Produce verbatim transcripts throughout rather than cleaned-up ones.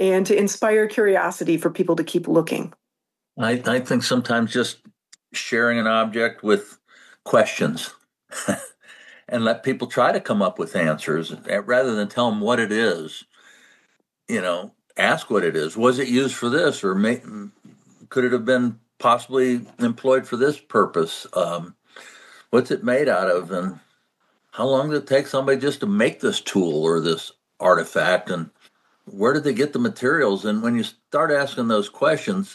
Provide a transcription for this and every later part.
and to inspire curiosity for people to keep looking. I, I think sometimes just sharing an object with questions and let people try to come up with answers rather than tell them what it is. You know, ask what it is. Was it used for this, or may, could it have been possibly employed for this purpose? Um, what's it made out of, and how long did it take somebody just to make this tool or this artifact, and where did they get the materials? And when you start asking those questions,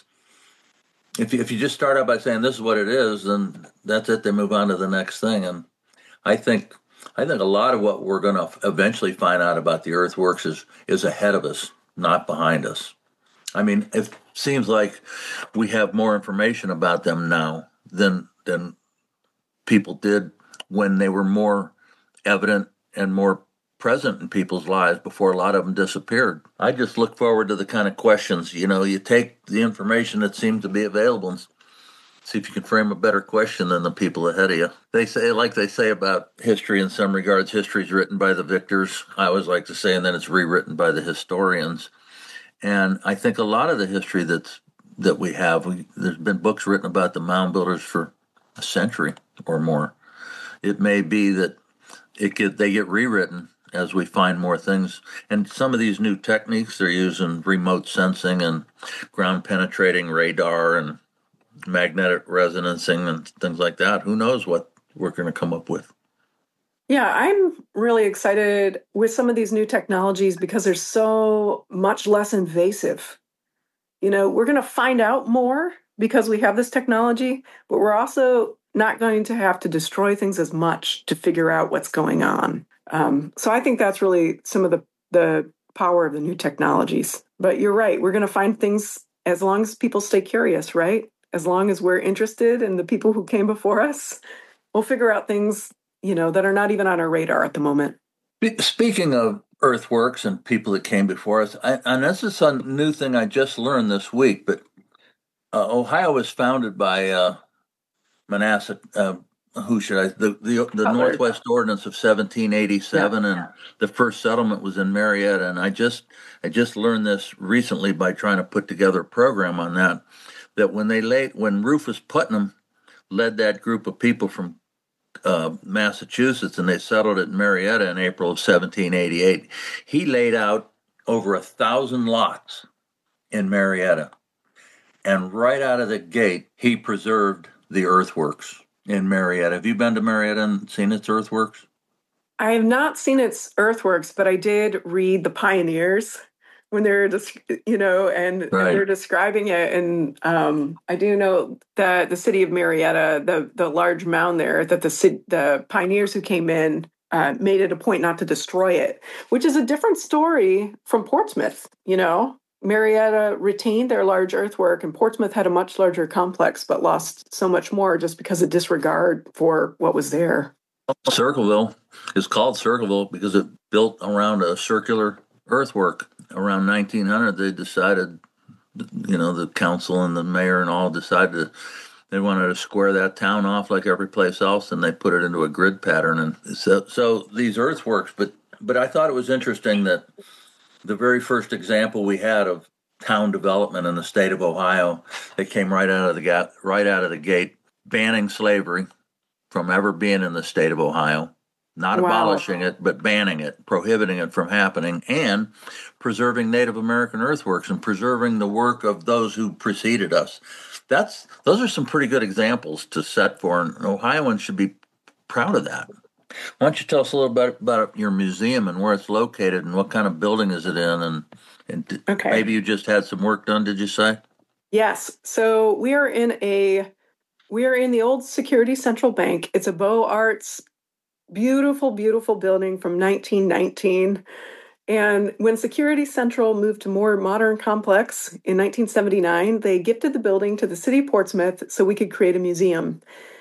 if you, if you just start out by saying this is what it is, then that's it. They move on to the next thing. And I think I think a lot of what we're going to eventually find out about the earthworks is is ahead of us, not behind us. I mean, it seems like we have more information about them now than than people did when they were more evident and more present in people's lives before a lot of them disappeared. I just look forward to the kind of questions, you know, you take the information that seems to be available and see if you can frame a better question than the people ahead of you. They say, like they say about history in some regards, history is written by the victors. I always like to say, and then it's rewritten by the historians. And I think a lot of the history that's that we have, we, there's been books written about the mound builders for a century or more. It may be that it get they get rewritten as we find more things. And some of these new techniques, they're using remote sensing and ground penetrating radar and magnetic resonancing and things like that. Who knows what we're going to come up with? Yeah, I'm really excited with some of these new technologies because they're so much less invasive. You know, we're going to find out more because we have this technology, but we're also not going to have to destroy things as much to figure out what's going on. Um, so I think that's really some of the, the power of the new technologies. But you're right, we're going to find things as long as people stay curious, right? As long as we're interested in the people who came before us, we'll figure out things, you know, that are not even on our radar at the moment. Speaking of earthworks and people that came before us, I, and this is a new thing I just learned this week, but uh, Ohio was founded by uh, Manasseh, uh, who should I, the, the, the Northwest Ordinance of seventeen eighty-seven, yeah. And the first settlement was in Marietta, and I just, I just learned this recently by trying to put together a program on that, that when they laid, when Rufus Putnam led that group of people from Uh, Massachusetts, and they settled it in Marietta in April of seventeen eighty-eight. He laid out over a thousand lots in Marietta, and right out of the gate, he preserved the earthworks in Marietta. Have you been to Marietta and seen its earthworks? I have not seen its earthworks, but I did read the Pioneers when they're just, you know, and, right. and they're describing it. And um, I do know that the city of Marietta, the the large mound there, that the the pioneers who came in uh, made it a point not to destroy it, which is a different story from Portsmouth. You know, Marietta retained their large earthwork, and Portsmouth had a much larger complex, but lost so much more just because of disregard for what was there. Circleville is called Circleville because it built around a circular earthwork. Around nineteen hundred, they decided, you know, the council and the mayor and all decided to, they wanted to square that town off like every place else, and they put it into a grid pattern. And so, so these earthworks, but but I thought it was interesting that the very first example we had of town development in the state of Ohio, that came right out of the gate, right out of the gate, banning slavery from ever being in the state of Ohio. Not wow. abolishing it, but banning it, prohibiting it from happening, and preserving Native American earthworks and preserving the work of those who preceded us. That's those are some pretty good examples to set for, and Ohioans should be proud of that. Why don't you tell us a little bit about your museum and where it's located and what kind of building is it in, and, and okay. maybe you just had some work done, did you say? Yes. So we are in a we are in the old Security Central Bank. It's a Beaux Arts beautiful, beautiful building from nineteen nineteen. And when Security Central moved to more modern complex in nineteen seventy-nine, they gifted the building to the city of Portsmouth so we could create a museum.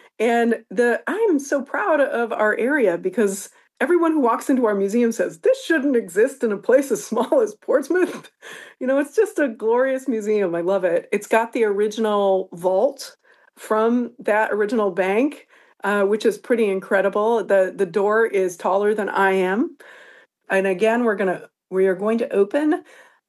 And the I'm so proud of our area because everyone who walks into our museum says, this shouldn't exist in a place as small as Portsmouth. You know, it's just a glorious museum. I love it. It's got the original vault from that original bank. Uh, which is pretty incredible. The the door is taller than I am. And again, we're gonna we are going to open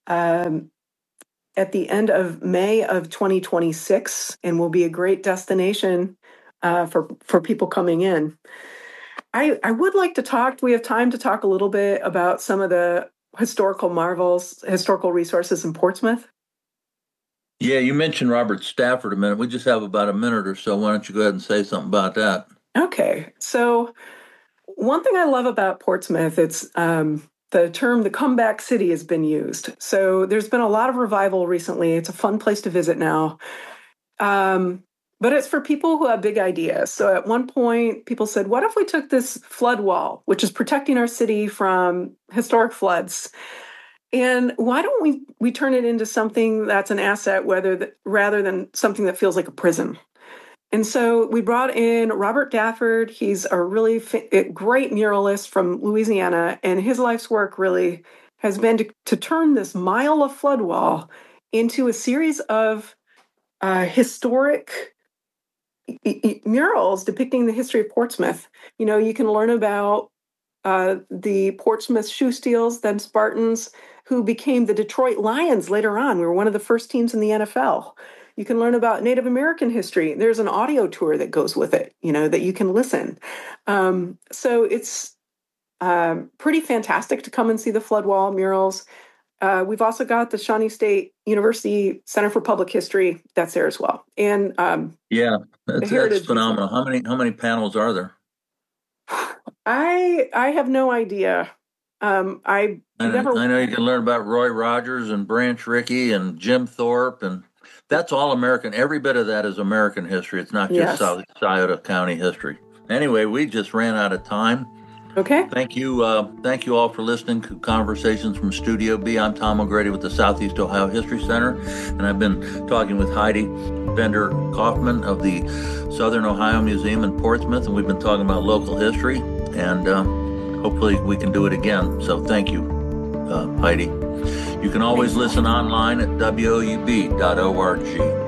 um, at the end of May of twenty twenty-six, and will be a great destination uh, for, for people coming in. I, I would like to talk, do we have time to talk a little bit about some of the historical marvels, historical resources in Portsmouth? Yeah, you mentioned Robert Stafford a minute. We just have about a minute or so. Why don't you go ahead and say something about that? Okay, so one thing I love about Portsmouth, it's um, the term the comeback city has been used. So there's been a lot of revival recently. It's a fun place to visit now. Um, but it's for people who have big ideas. So at one point, people said, what if we took this flood wall, which is protecting our city from historic floods, and why don't we we turn it into something that's an asset, whether th- rather than something that feels like a prison? And so we brought in Robert Dafford. He's a really fa- great muralist from Louisiana, and his life's work really has been to, to turn this mile of flood wall into a series of uh, historic e- e- murals depicting the history of Portsmouth. You know, you can learn about uh, the Portsmouth Shoe Steels, then Spartans, who became the Detroit Lions later on. We were one of the first teams in the N F L. You can learn about Native American history. There's an audio tour that goes with it, you know, that you can listen. Um, so it's um, pretty fantastic to come and see the flood wall murals. Uh, we've also got the Shawnee State University Center for Public History that's there as well, and um, Yeah, the that's, that's Heritage phenomenal. Museum. How many how many panels are there? I I have no idea. Um, I I know, never. I know you can learn about Roy Rogers and Branch Rickey and Jim Thorpe, and that's all American. Every bit of that is American history. It's not just Yes. South Scioto County history. Anyway, we just ran out of time. Okay. Thank you, uh, thank you all for listening to Conversations from Studio B. I'm Tom O'Grady with the Southeast Ohio History Center, and I've been talking with Heidi Bender Kaufman of the Southern Ohio Museum in Portsmouth, and we've been talking about local history, and uh, hopefully we can do it again. So thank you, uh, Heidi. You can always listen online at W O U B dot org.